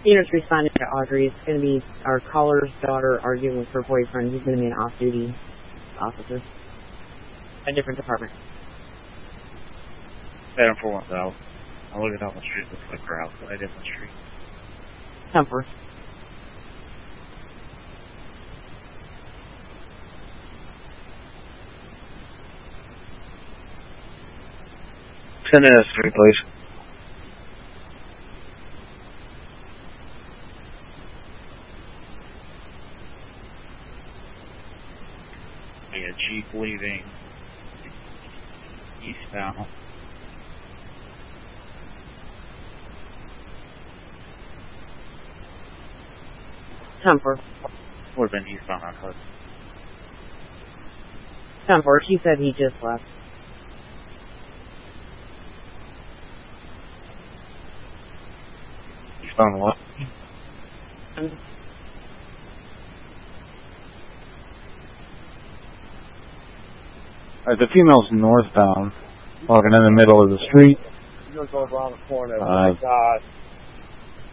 Unit's responding to Audrey. It's going to be our caller's daughter arguing with her boyfriend. He's going to be an off-duty officer. A different department. Adam 41000. I'm looking down the street. Looks like we're outside in the street. Temper. Send in a 3, please. A Jeep leaving eastbound. Temper. Would have been eastbound on Hudson. Temper. She said he just left. Eastbound what? The female's northbound, walking in the middle of the street. You're going to go around the corner. Oh my God.